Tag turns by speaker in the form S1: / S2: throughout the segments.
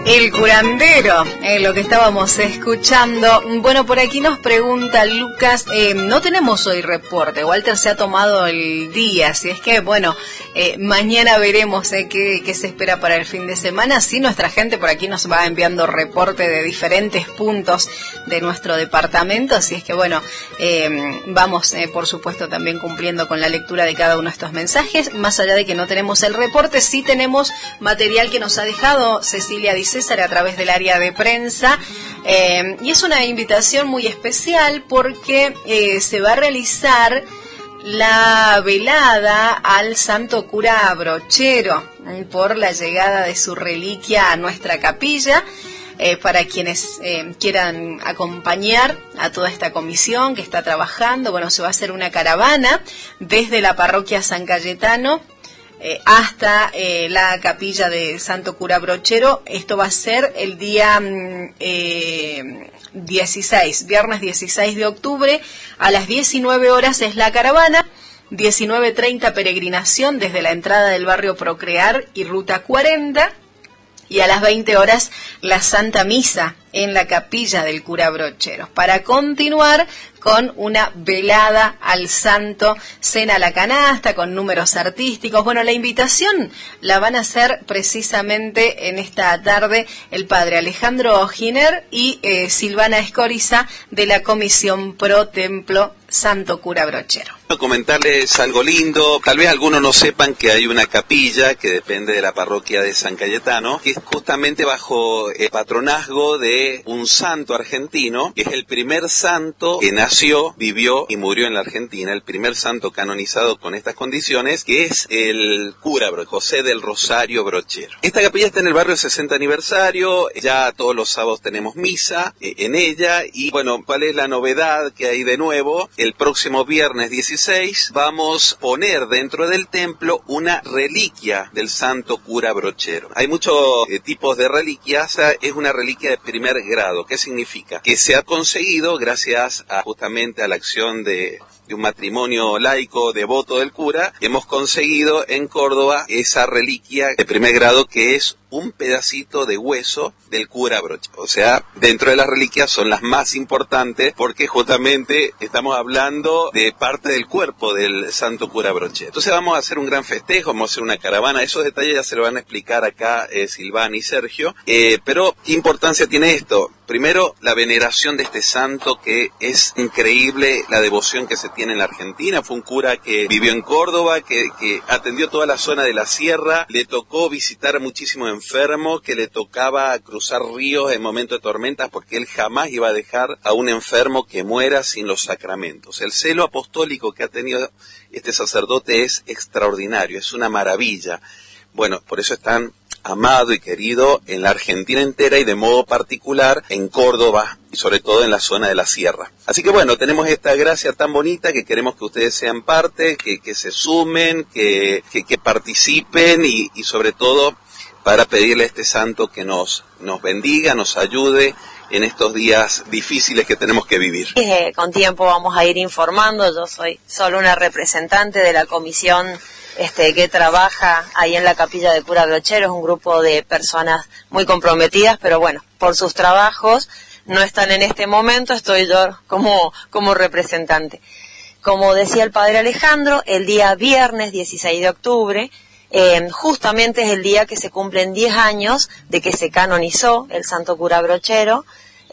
S1: El curandero, lo que estábamos escuchando. Bueno, por aquí nos pregunta Lucas, no tenemos hoy reporte, Walter se ha tomado el día, así es que bueno, mañana veremos qué se espera para el fin de semana. Sí, nuestra gente por aquí nos va enviando reporte de diferentes puntos de nuestro departamento, así es que bueno, vamos por supuesto también cumpliendo con la lectura de cada uno de estos mensajes. Más allá de que no tenemos el reporte, sí tenemos material que nos ha dejado Cecilia César a través del área de prensa, y es una invitación muy especial porque se va a realizar la velada al Santo Cura Brochero por la llegada de su reliquia a nuestra capilla. Para quienes quieran acompañar a toda esta comisión que está trabajando, bueno, se va a hacer una caravana desde la parroquia San Cayetano hasta la capilla de Santo Cura Brochero. Esto va a ser el día 16, viernes 16 de octubre, a las 19 horas es la caravana, 19:30 peregrinación desde la entrada del barrio Procrear y Ruta 40, y a las 20 horas la Santa Misa en la capilla del Cura Brochero, para continuar con una velada al santo, cena a la canasta, con números artísticos. Bueno, la invitación la van a hacer precisamente en esta tarde el padre Alejandro Giner y Silvana Escoriza de la Comisión Pro Templo Santo Cura Brochero.
S2: Comentarles algo lindo, tal vez algunos no sepan que hay una capilla que depende de la parroquia de San Cayetano, que es justamente bajo el patronazgo de un santo argentino, que es el primer santo que nació, vivió y murió en la Argentina, el primer santo canonizado con estas condiciones, que es el cura José del Rosario Brochero. Esta capilla está en el barrio 60 aniversario, ya todos los sábados tenemos misa en ella, y bueno, ¿cuál es la novedad que hay de nuevo? El próximo viernes 16 vamos a poner dentro del templo una reliquia del santo cura Brochero. Hay muchos tipos de reliquias, es una reliquia de primer grado. ¿Qué significa? Que se ha conseguido gracias justamente a la acción de un matrimonio laico devoto del cura, hemos conseguido en Córdoba esa reliquia de primer grado, que es un pedacito de hueso del cura Brochero. O sea, dentro de las reliquias son las más importantes porque justamente estamos hablando de parte del cuerpo del santo cura Brochero. Entonces vamos a hacer un gran festejo, vamos a hacer una caravana. Esos detalles ya se lo van a explicar acá Silvana y Sergio. Pero, ¿qué importancia tiene esto? Primero, la veneración de este santo, que es increíble la devoción que se tiene en la Argentina. Fue un cura que vivió en Córdoba, que atendió toda la zona de la sierra, le tocó visitar a muchísimos enfermos, que le tocaba cruzar ríos en momentos de tormentas, porque él jamás iba a dejar a un enfermo que muera sin los sacramentos. El celo apostólico que ha tenido este sacerdote es extraordinario, es una maravilla. Bueno, por eso es tan amado y querido en la Argentina entera y de modo particular en Córdoba y sobre todo en la zona de la sierra. Así que bueno, tenemos esta gracia tan bonita que queremos que ustedes sean parte, que se sumen, que participen y sobre todo para pedirle a este santo que nos bendiga, nos ayude en estos días difíciles que tenemos que vivir.
S3: Con tiempo vamos a ir informando. Yo soy solo una representante de la comisión que trabaja ahí en la capilla de Cura Brochero. Es un grupo de personas muy comprometidas, pero bueno, por sus trabajos no están en este momento, estoy yo como representante. Como decía el padre Alejandro, el día viernes 16 de octubre, justamente es el día que se cumplen 10 años de que se canonizó el santo cura Brochero,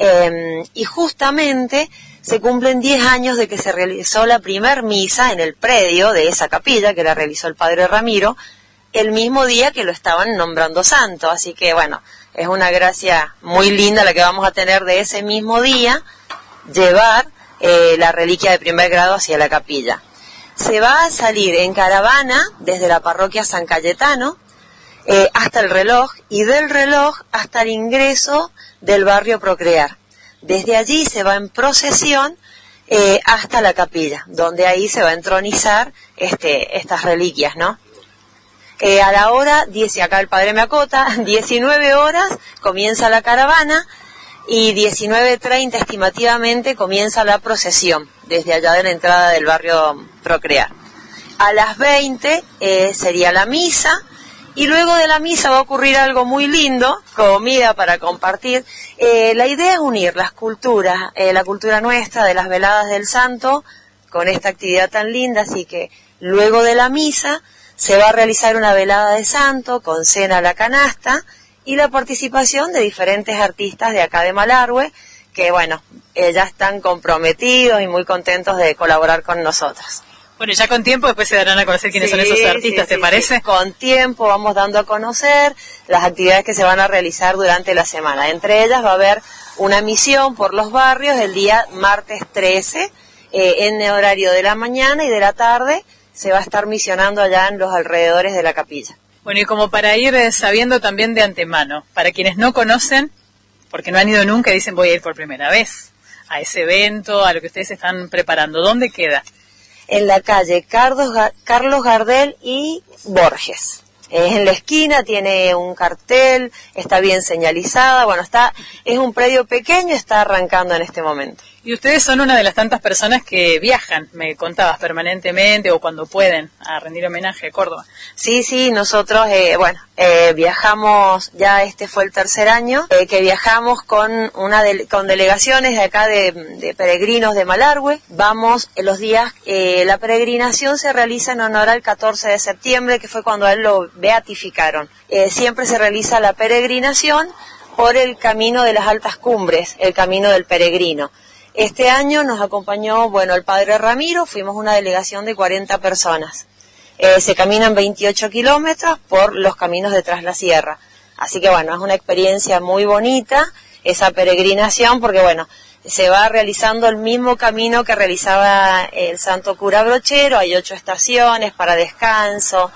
S3: y justamente se cumplen 10 años de que se realizó la primer misa en el predio de esa capilla, que la realizó el padre Ramiro, el mismo día que lo estaban nombrando santo. Así que bueno, es una gracia muy linda la que vamos a tener de ese mismo día, llevar la reliquia de primer grado hacia la capilla. Se va a salir en caravana desde la parroquia San Cayetano hasta el reloj, y del reloj hasta el ingreso del barrio Procrear. Desde allí se va en procesión hasta la capilla, donde ahí se va a entronizar estas reliquias, ¿no? A la hora, acá el padre me acota, 19 horas comienza la caravana y 19:30 estimativamente comienza la procesión desde allá de la entrada del barrio Procrear. A las 20 sería la misa, Y luego de la misa va a ocurrir algo muy lindo, comida para compartir. La idea es unir las culturas, la cultura nuestra de las veladas del santo, con esta actividad tan linda, así que luego de la misa se va a realizar una velada de santo con cena a la canasta y la participación de diferentes artistas de acá de Malargüe, que bueno, ya están comprometidos y muy contentos de colaborar con nosotros.
S4: Bueno, ya con tiempo después se darán a conocer quiénes son esos artistas, ¿te parece?
S3: Sí. Con tiempo vamos dando a conocer las actividades que se van a realizar durante la semana. Entre ellas va a haber una misión por los barrios el día martes 13, en el horario de la mañana y de la tarde se va a estar misionando allá en los alrededores de la capilla.
S4: Bueno, y como para ir sabiendo también de antemano, para quienes no conocen, porque no han ido nunca y dicen voy a ir por primera vez a ese evento, a lo que ustedes están preparando, ¿dónde queda?
S3: En la calle Carlos Gardel y Borges. Es en la esquina, tiene un cartel, está bien señalizada, bueno, es un predio pequeño, está arrancando en este momento.
S4: Y ustedes son una de las tantas personas que viajan, me contabas, permanentemente o cuando pueden, a rendir homenaje a Córdoba.
S3: Sí, nosotros, viajamos, ya este fue el tercer año, que viajamos con delegaciones de acá de peregrinos de Malargüe. Vamos los días, la peregrinación se realiza en honor al 14 de septiembre, que fue cuando a él lo beatificaron. Siempre se realiza la peregrinación por el camino de las altas cumbres, el camino del peregrino. Este año nos acompañó, el padre Ramiro, fuimos una delegación de 40 personas. Se caminan 28 kilómetros por los caminos de Tras la Sierra. Así que es una experiencia muy bonita esa peregrinación porque se va realizando el mismo camino que realizaba el santo cura Brochero, hay 8 estaciones para descanso,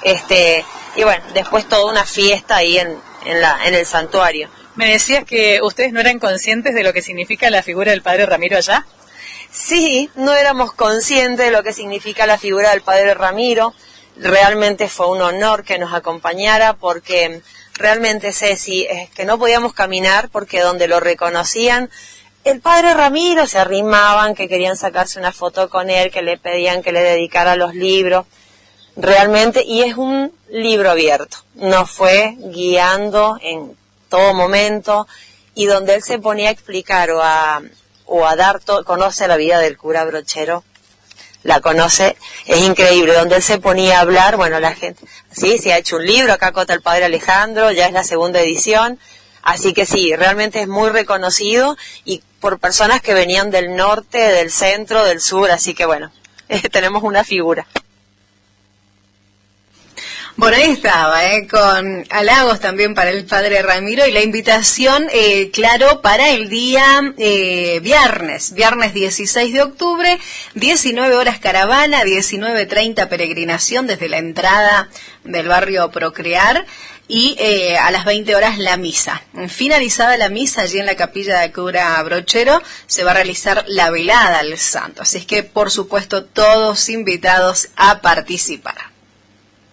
S3: y después toda una fiesta ahí en el santuario.
S4: Me decías que ustedes no eran conscientes de lo que significa la figura del padre Ramiro allá.
S3: Sí, no éramos conscientes de lo que significa la figura del padre Ramiro. Realmente fue un honor que nos acompañara porque realmente Ceci, es que no podíamos caminar porque donde lo reconocían, el padre Ramiro se arrimaban, que querían sacarse una foto con él, que le pedían que le dedicara los libros. Realmente, y es un libro abierto, nos fue guiando en todo momento y donde él se ponía a explicar o a dar conoce la vida del cura Brochero, la conoce, es increíble, donde él se ponía a hablar, la gente, sí, ha hecho un libro, acá cota el padre Alejandro, ya es la segunda edición, así que sí, realmente es muy reconocido y por personas que venían del norte, del centro, del sur, así que tenemos una figura.
S1: Bueno, ahí estaba, con halagos también para el padre Ramiro y la invitación, claro, para el día viernes 16 de octubre, 19 horas caravana, 19:30 peregrinación desde la entrada del barrio Procrear y a las 20 horas la misa. Finalizada la misa, allí en la capilla de cura Brochero, se va a realizar la velada al santo. Así es que, por supuesto, todos invitados a participar.